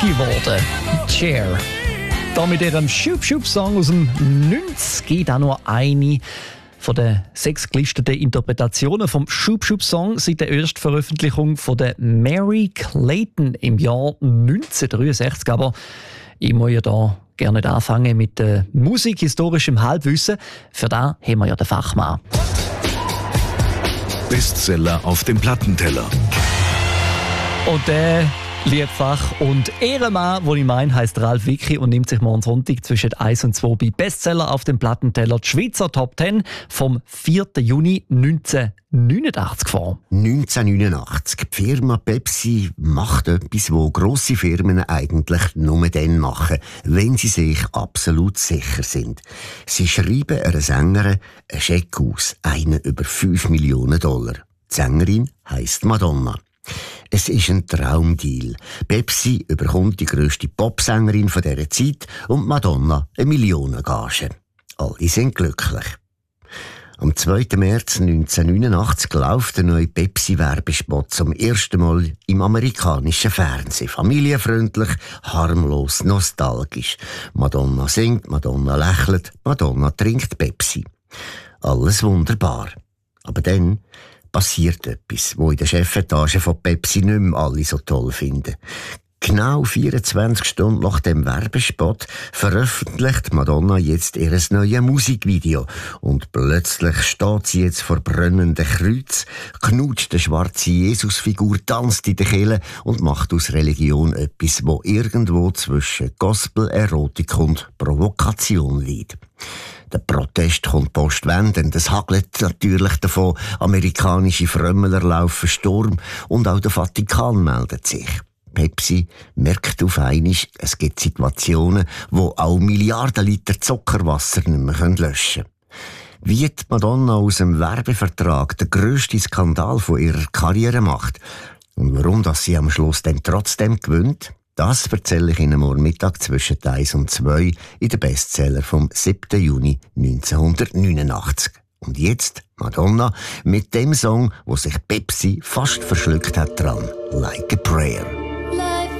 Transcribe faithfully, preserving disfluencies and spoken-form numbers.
geworden. Cher. Da mit ihrem Schub-Schub-Song aus dem neunzig geht auch nur eine von den sechs gelisteten Interpretationen vom Schub-Schub-Song seit der Erstveröffentlichung von der Mary Clayton im Jahr neunzehnhundertdreiundsechzig. Aber ich muss ja da gerne nicht anfangen mit äh, musikhistorischem Halbwissen. Für das haben wir ja den Fachmann. Bestseller auf dem Plattenteller. Und der Liebfach und Ehrenmann, den ich meine, heisst Ralf Wicki und nimmt sich morgen Sonntag zwischen eins und zwei bei Bestseller auf dem Plattenteller die Schweizer Top zehn vom vierten Juni neunzehnhundertneunundachtzig vor. neunzehnhundertneunundachtzig. Die Firma Pepsi macht etwas, was grosse Firmen eigentlich nur dann machen, wenn sie sich absolut sicher sind. Sie schreiben einer Sängerin einen Scheck aus, einen über fünf Millionen Dollar. Die Sängerin heisst Madonna. Es ist ein Traumdeal. Pepsi überkommt die grösste Popsängerin von dieser Zeit und Madonna eine Millionengage. Alle sind glücklich. Am zweiten März neunzehnhundertneunundachtzig läuft der neue Pepsi-Werbespot zum ersten Mal im amerikanischen Fernsehen. Familienfreundlich, harmlos, nostalgisch. Madonna singt, Madonna lächelt, Madonna trinkt Pepsi. Alles wunderbar. Aber dann passiert etwas, wo in der Chefetage von Pepsi nicht mehr alle so toll finden. Genau vierundzwanzig Stunden nach dem Werbespot veröffentlicht Madonna jetzt ihr neues Musikvideo. Und plötzlich steht sie jetzt vor brennendem Kreuz, knutscht eine schwarze Jesusfigur, tanzt in der Kirche und macht aus Religion etwas, wo irgendwo zwischen Gospel, Erotik und Provokation liegt. Der Protest kommt postwendend. Es hagelt natürlich davon. Amerikanische Frömmler laufen Sturm und auch der Vatikan meldet sich. Pepsi merkt auf einmal, es gibt Situationen, wo auch Milliarden Liter Zuckerwasser nicht mehr löschen können. Wie die Madonna aus dem Werbevertrag den grössten Skandal von ihrer Karriere macht und warum dass sie am Schluss dann trotzdem gewinnt, das erzähle ich Ihnen morgen Mittag zwischen eins und zwei in den Bestseller vom siebten Juni neunzehnhundertneunundachtzig. Und jetzt Madonna mit dem Song, wo sich Pepsi fast verschluckt hat dran, Like a Prayer.